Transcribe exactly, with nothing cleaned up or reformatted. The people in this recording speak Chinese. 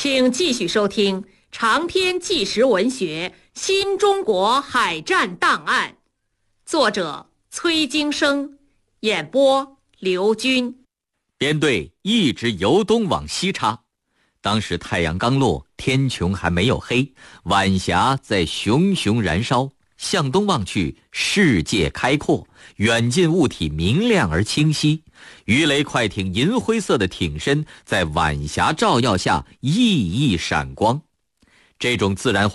请继续收听长篇纪实文学《新中国海战档案》，作者崔京生，演播刘军。 编队一直由东往西插，当时太阳刚落，天穹还没有黑，晚霞在熊熊燃烧，向东望去，世界开阔，远近物体明亮而清晰，鱼雷快艇银灰色的艇身在晚霞照耀下熠熠闪光。这种自然